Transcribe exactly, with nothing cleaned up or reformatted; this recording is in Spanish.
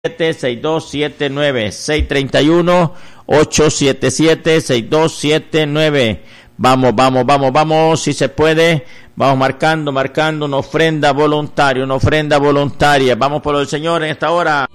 seis dos siete nueve, seis tres uno, ocho siete siete, seis dos siete nueve. Vamos, vamos, vamos, vamos, si se puede. Vamos marcando, marcando una ofrenda voluntaria, una ofrenda voluntaria. Vamos por el Señor en esta hora.